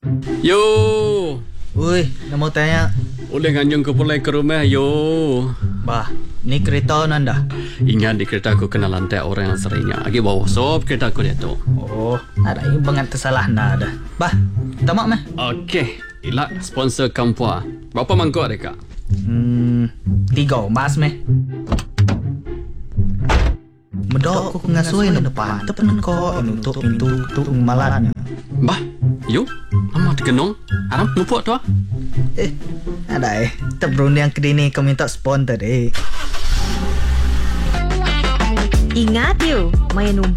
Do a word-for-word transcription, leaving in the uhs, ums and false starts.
Yo, Ui, nak mau tanya. boleh nganyung ke pulai ke rumah, yo. Bah, ni kereta nanda. Ingat di kereta aku kena lantai orang yang seringnya. Lagi bawa sop kereta aku dia tu. Oh, ada ini banget tersalah nada. Bah, tamak meh. Okey, ilak sponsor Kampua. Berapa mangkuk mereka? Hmm, tiga mas meh. Medok aku ngasui na depan. Tepen ko nutup pintu tu malatnya. Bah, yo. Lama terkenung. Haram lupa tu ah. Eh, ada eh. Terberun yang kedini kau minta sponsor eh. Ingat you, main